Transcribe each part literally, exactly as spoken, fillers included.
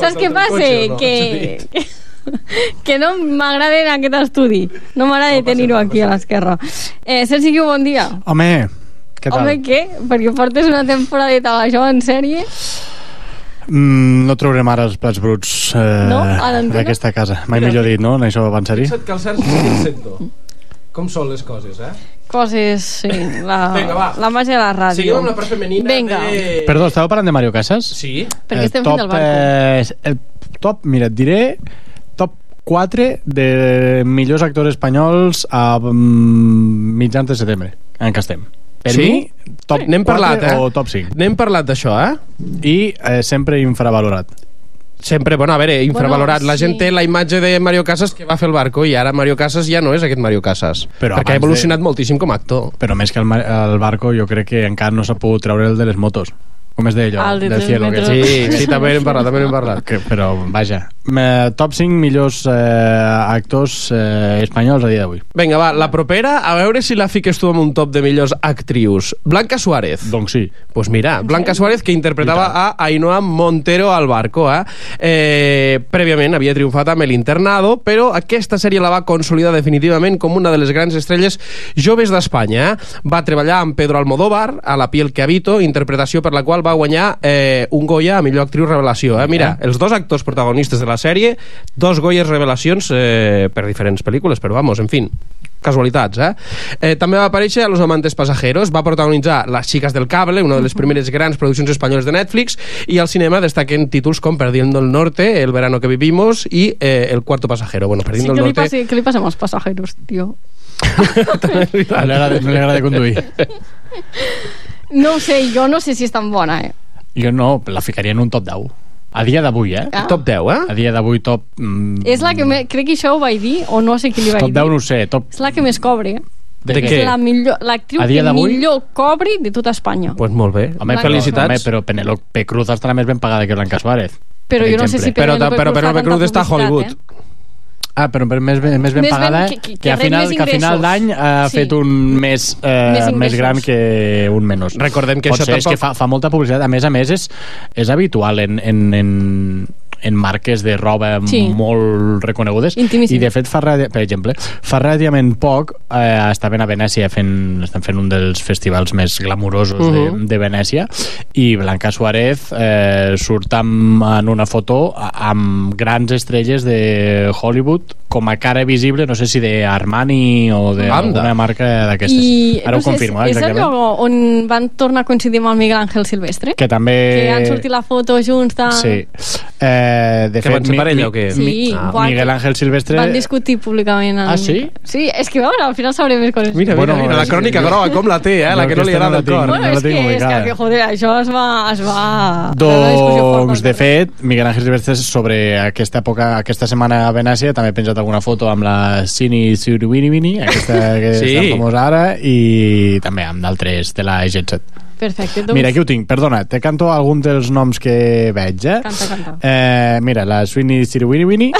Saps què passa? Cotxe, no? Que... que no m'agrada aquest estudi. No m'agrada no tenir-ho no aquí a l'esquerra. Eh, Sergi, bon dia. Home, què tal? Home, què? Perquè portes una temporadeta d'això en sèrie? Mm, no traurem ara els plats bruts eh, no? d'aquesta casa. Mai millor dit, no? En això va en sèrie. Fixa't que el Sergi és el sector. Com són les coses, eh? Coses, sí. La, Venga, la màgia de la ràdio. Seguim amb la part femenina. Venga. De... Perdó, estàveu parlant de Mario Casas? Sí. Perquè estem top, fent el barco. Eh, el top, mira, et diré top quatre de millors actors espanyols a mm, mitjans de setembre, en què estem. Per sí? mi, top sí. N'hem parlat, eh? o top cinc. N'hem parlat d'això, eh? I eh, sempre infravalorat. Sempre, bueno, a veure, infravalorat. Bueno, la gent sí. té la imatge de Mario Casas que va fer el barco i ara Mario Casas ja no és aquest Mario Casas. Però perquè ha evolucionat de... moltíssim com a actor. Però més que el, el barco, jo crec que encara no s'ha pogut treure el de les motos. Com es deia allò? El de del cielo. Que... Sí, sí, també n'hem parlat, també n'hem parlat. Que, però, vaja, eh, top cinc millors eh, actors eh, espanyols a dia d'avui. Vinga, va, la propera, a veure si la fiques tu en un top de millors actrius. Blanca Suárez. Doncs sí. Pues mira, Blanca Suárez, que interpretava a Ainhoa Montero al barco, eh? eh? Prèviament havia triomfat amb El Internado, però aquesta sèrie la va consolidar definitivament com una de les grans estrelles joves d'Espanya, eh? Va treballar amb Pedro Almodóvar a La piel que habito, interpretació per la qual va guanyar eh, un Goya a millor actriu revelació, eh? Mira, els dos actors protagonistes de la sèrie, dos Goyes revelacions eh, per diferents pel·lícules, però vamos, en fin, casualitats, eh? eh? També va aparèixer a Los amantes pasajeros, va protagonitzar Las chicas del cable, una de les primeres grans produccions espanyoles de Netflix, i al cinema destaquen títols com Perdiendo el norte, El verano que vivimos i eh, El cuarto pasajero. Bueno, Perdiendo sí, el norte... norte... Què li passa amb els passajeros, tio? No li agrada, no li agrada conduir. No sé, jo no sé si és tan bona, eh? Jo no, la ficaria en un top deu. A dia d'avui, eh? Ah. Top deu, eh? A dia d'avui top... Mm, És la que me... crec que això ho vaig dir, o no sé qui li vaig top dir. deu no ho sé, top... És la que més cobre, eh? De, De què? què? És la millor, l'actriu A dia que d'avui? millor cobri de tota Espanya. Pues molt bé. Home, Blanca felicitats. Home, però Penélope Cruz estarà més ben pagada que Blanca Suárez. Però per jo no sé si exemple. Però, Penélope però, Cruz però fa Cruz tanta està a Hollywood. publicitat, eh? Ah, però més, més ben, més ben Més ben- pagada que- que- que, que a rep final, més que a final ingressos. d'any ha Sí. fet un més, eh, Més més, ingressos. gran que un menys. Recordem que Pot això ser, és tampoc- que fa, fa molta publicitat. A més a més, és, és habitual en, en, en, en marques de roba Sí. molt reconegudes. Intimíssim. I de fet, fa, radi- per exemple, fa relativament poc eh, estaven a Venècia fent, estan fent un dels festivals més glamurosos uh -huh. de, de Venècia, i Blanca Suárez eh, surt amb, en una foto amb grans estrelles de Hollywood com a cara visible, no sé si de Armani o d'alguna marca d'aquestes. I Ara no ho sé, confirmo, eh, és el exactament. lloc on van tornar a coincidir amb el Miguel Ángel Silvestre? Que també... Que han sortit la foto junts, tal... Sí. Eh, de Que fet, van ser parella o què? Sí, Ah, guai, Miguel que Ángel Silvestre... van discutir públicament. En... Ah, sí? Sí, és que, veure, al final sabré més coses. Mira, mira, Bueno, mira, la és crònica que- groga, com la té, eh? La Jo que no li aquesta no agrada la el tinc. cor. Bueno, no la és, tinc que, és que, ubicada. que, joder, això es va... Es va fer una discussió forta. Doncs, de fet, Miguel Ángel Silvestre sobre aquesta època, aquesta setmana a Venècia, també ha penjat alguna foto amb la Cini Suriwini, aquesta que Sí. està famosa ara, i també amb d'altres de la Jet Set. Perfecte, doncs... Mira, aquí ho tinc, perdona, te canto algun dels noms que veig, eh? Canta, canta. Eh, mira, la Sweeney Siriwini,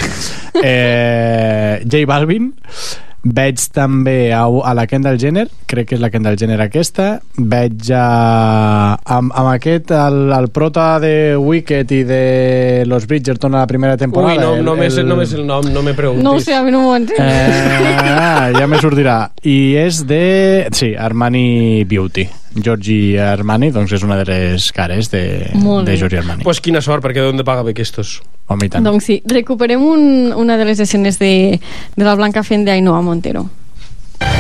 eh, J Balvin, veig també a, a la Kendall Jenner, crec que és la Kendall Jenner aquesta, veig a, amb, amb aquest, el, el prota de Wicked i de Los Bridgerton a la primera temporada. Ui, no, el, no, me, el... no me sé el nom, no me preguntis. No ho sé, a mi no m'ho entenc. Eh, ah, ja me sortirà. I és de... Sí, Armani Beauty. Giorgi Armani, doncs és una de les cares de, Molt bé. de Giorgi Armani. Pues quina sort, perquè d'on de paga bé aquestos? Home, i tant. Doncs sí, recuperem un, una de les escenes de, de la Blanca fent d'Ainhoa Montero.